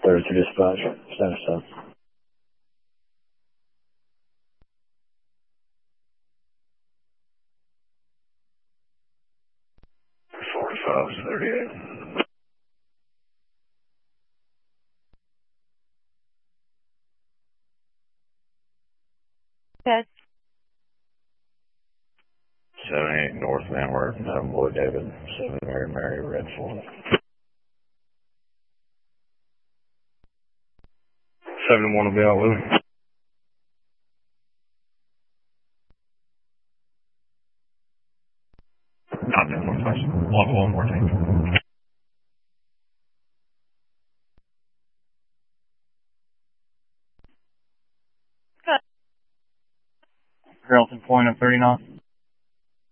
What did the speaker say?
32 dispatch. Status up. 4538. Yes. 78 North Van Wert, Boy David, 7 Mary, Red Ford. 71 will be out with him. Not that one question. One more thing. Carrollton Point at 39.